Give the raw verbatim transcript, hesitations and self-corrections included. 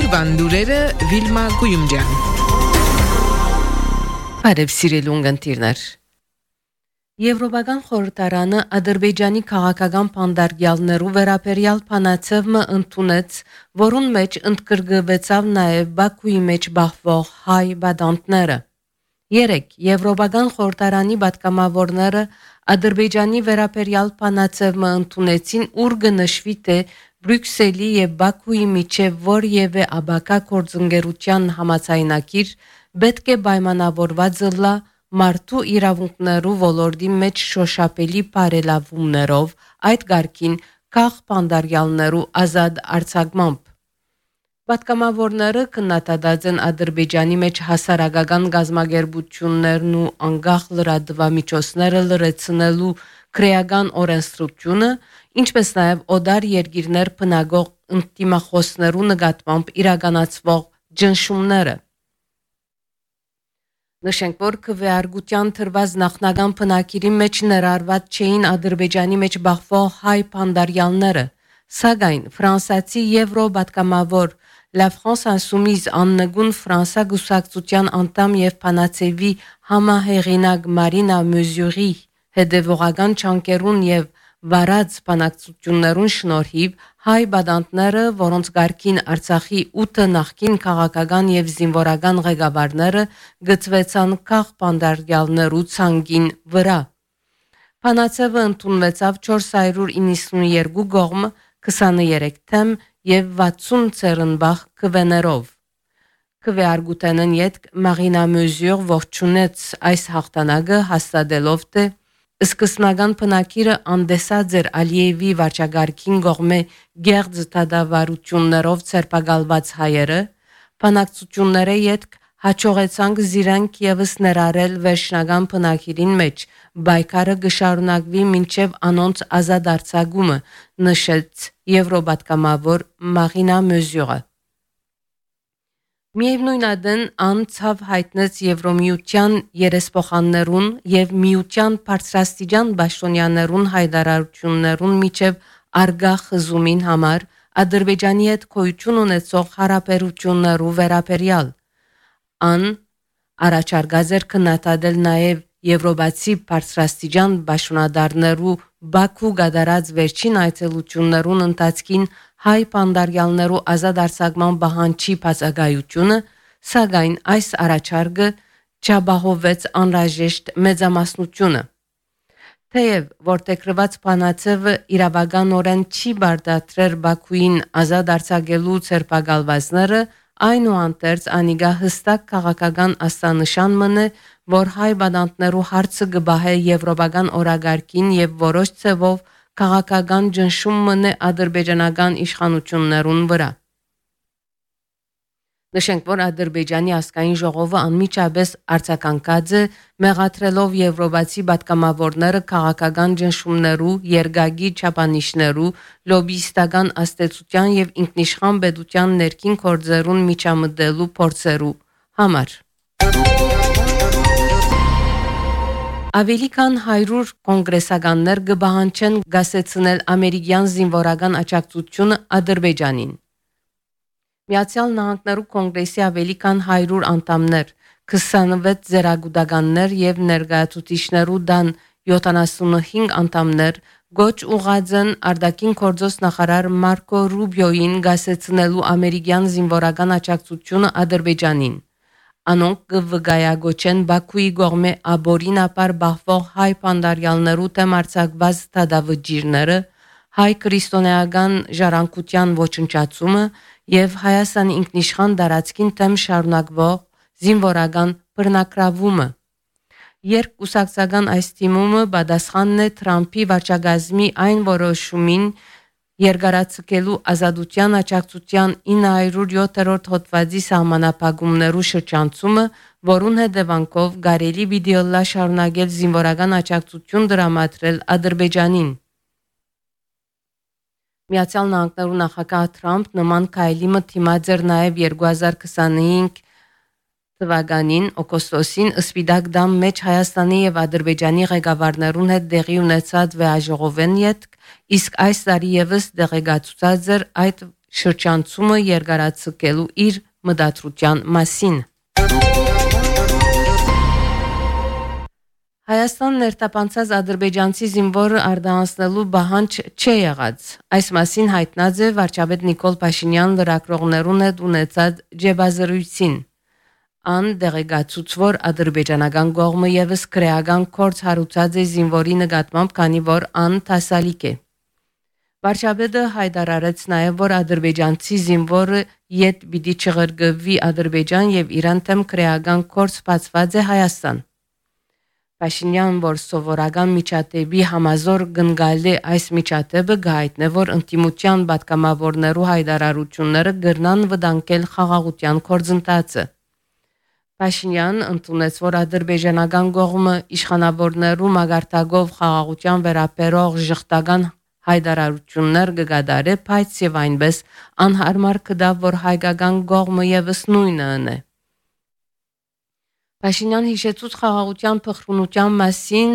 Օրվան դուրերը Վիլմա Գույումջյան։ Բարև սիրելի ունգընտիրներ։ Եվրոպական խորհրդարանը Ադրբեջանի քաղաքական փանդարգյալներու վերաբերյալ փանացևը ընդունեց, որուն մեջ ընդգրկվեցավ նաև Բաքուի մեջ բախվող հայ բադանտները։ Երեք Եվրոպական խորհրդարանի պատգամավորները Ադրբեջանի վերաբերյալ փանացևը ընդունեցին, ուր կնշվի թե Բրյուսելի եւ Բաքուի միջև որևէ աբակա գործընկերության համաձայնագիր պետք է պայմանավորված լա մարդու իրավունքներու ոլորտի մեջ շոշափելի բարելավումներով, այդ գարկին քաղ փանդարգյալներու ազատ արձակմամբ։ Պատգամավորները քննադատած են Ադրբեջանի մեջ հասարակական գազագերբություններն ու անկախ լրատվամիջոցները լրացնելու քրեական օրենսդրությունը, ինչպես նաև օդար երկիրներ բնագող ինտիմախոսներու նկատմամբ իրականացվող ճնշումները։ Նշենք, որ քվեարկության թրված նախնական բնակիրի մեջ ներառված չէին Ադրբեջանի մեջ բախվող հայ փանդարգյալները, սակայն ֆրանսիացի եվրոպատգամավոր La France Insoumise աննգուն Ֆրանսա գուսակցության անդամ եւ փանացեվի համահեղինակ Մարինա Մյուզյուրի հետևողական չանկերուն եւ վարած բանակցություններուն շնորհիվ հայ բադանտները, որոնց գարկին Արցախի ութ նախկին քաղաքական եւ զինվորական ղեկավարները գծվեցան քաղ փանդարգյալներու ցանգին վրա։ Փանացևը ընդունվեցավ չորս հարյուր իննսունյերկու կողմ, քսաներեք թեմ եւ վաթսուն ցերնբախ քվեներով։ Քվեարկութենն յետք Մարինա Մյուզյուր ողջունեց այս հաղթանակը, հաստատելով թե սկզբնական բնակիրը անդեսած էր Ալիևի վարչագարքին կողմէ գերձ դադավարություններով ցերպակալված հայերը, բանակցությունները յետք հաջողեցանք զիրանք եւս ներառել վերջնական բնակիրին մեջ, բայկարը գշարունակվի մինչև անոնց ազատ արձակումը, նշեց եվրոպատգամավոր Մարինա Մյուզյուրը։ Միևնույն ադեն անցավ հայտնեց Եվրոմիության երեսփոխաններուն եւ միության բարձրաստիճան պաշտոնյաներուն հայտարարություններուն միջև արգա խզումին համար Ադրբեջանի հետ գոյություն ունեցող հարաբերություններու վերաբերյալ։ Ան առաջարկած էր քննադատել նաև եվրոպացի բարձրաստիճան պաշտոնադարներու Բաքու գդարած վերջին այցելություններուն ընթացքին հայ փանդարգյալներու ազատ արձակման բանջի բացակայությունը, սակայն այս առաջարկը չապահովեց անհրաժեշտ մեծամասնությունը։ Թեև որտեղրված փանացևը իրավականորեն չի բարդացրել Բաքուին ազատ արձակելու ցերպակալվածները, այնուհանդերձ անիգա հստակ քաղաքական աստանշան մնե, որ հայ բադանտներու հարցը գբահե եվրոպական օրագարկին եւ որոշ ցևով քաղաքական ճնշում մնե ադրբեջանական իշխանություններուն վրա։ Նշենք, որ Ադրբեջանի ազգային ժողովը անմիջապես արձագանքած է, մեղադրելով եվրոպացի պատգամավորները քաղաքական ճնշումներու, երկակի չափանիշներու, լոբիստական աստեցության եւ ինքնիշխան պետության ներքին գործերուն միջամտելու փորձերու համար։ Ավելի քան հարյուր կոնգրեսականներ կբահանջեն գասեցնել ամերիկյան զինվորական աջակցությունը Ադրբեջանին։ Միացյալ Նահանգներու կոնգրեսի ավելի քան հարյուր անդամներ, քսանվեց զերագուտականներ եւ ներկայացուցիչներու դան յոթանասունհինգ անդամներ գոչ ուղղածն արտաքին գործոս նախարար Մարկո Ռուբիոին գասեցնելու ամերիկյան զինվորական աջակցությունը Ադրբեջանին։ Անոնք կվգայագոչեն Բաքուի կողմէ աբորինապար բախվող հայ փանդարգյալներու դեմ արձակված դադավճիրները, հայ քրիստոնեական ժառանգության ոչնչացումը եւ Հայաստանի ինքնիշխան տարածքին դեմ շարունակվող զինվորական բռնակրավումը։ Երկուսակցական այս թիմումը պատասխանն է Թրամփի վարչակազմի այն որոշումին երկարացկելու ազատության աջակցության ինը հարյուր յոթերորդ հոդվածի սահմանափակումներու շրջանցումը, որուն հետևանքով կարելի վիդեոլա շարունակել զինվորական աջակցություն դրամատրել Ադրբեջանին։ Միացյալ Նահանգներու նախագահ Թրամփ նման քայլի մտիմած էր նաև երկու հազար քսանհինգ թվականին օգոստոսին Սպիտակ դամ մեջ Հայաստանի եւ Ադրբեջանի ղեկավարներուն հետ դեղի ունեցած վեաժողովեն յետք, իսկ այս տարի եւս դեղեկացուցած էր այդ շրջանցումը երկարացկելու իր մտադրության մասին։ Հայաստան ներտապանցած ադրբեջանցի զինվորը արդահանձնելու բանջ չի եղած։ Այս մասին հայտնած է վարչապետ Նիկոլ Փաշինյան լրագրողներուն հետ ունեցած ջեբազրույցին։ Ան դեղեկացուց, որ ադրբեջանական կողմը եւս քրեական կորց հարուցած է զինվորի նկատմամբ, քանի որ ան տասալիկ է։ Վարչապետը հայտարարեց նաեւ, որ ադրբեջանցի զինվորը յետ պիտի չղրգվի Ադրբեջան եւ իրան թեմ քրեական կորց բացված է Հայաստան։ Փաշինյան, որ սովորական միջադեպի համազոր գնգալի այս միջադեպը գայտնե, որ ինտիմության պատգամավորներու հայտարարությունները գրնան վտանգել խաղաղության գործընթացը։ Փաշինյան ընդունեց, որ ադրբեջանական կողմը իշխանավորներու մագարտակով խաղաղության վերաբերող ժխտական հայտարարություններ կգադարե, բայց եւ այնպես անհարմար կդա, որ հայկական կողմը եւս նույնը ընե։ Փաշինյան հիշեցուց խաղաղության փխրունության մասին,